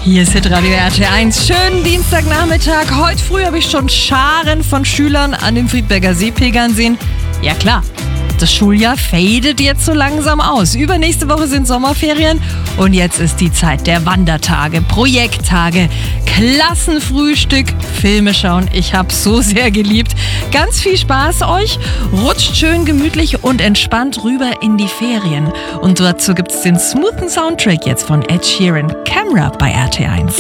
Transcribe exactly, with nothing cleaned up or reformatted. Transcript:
Hier ist Hitradio R T eins. Schönen Dienstagnachmittag. Heute früh habe ich schon Scharen von Schülern an dem Friedberger See pilgern sehen. Ja klar, das Schuljahr fadet jetzt so langsam aus. Übernächste Woche sind Sommerferien und jetzt ist die Zeit der Wandertage, Projekttage, Klassenfrühstück, Filme schauen. Ich hab's so sehr geliebt. Ganz viel Spaß euch. Rutscht schön gemütlich und entspannt rüber in die Ferien. Und dazu gibt's den smoothen Soundtrack jetzt von Ed Sheeran. Camera bei R T eins.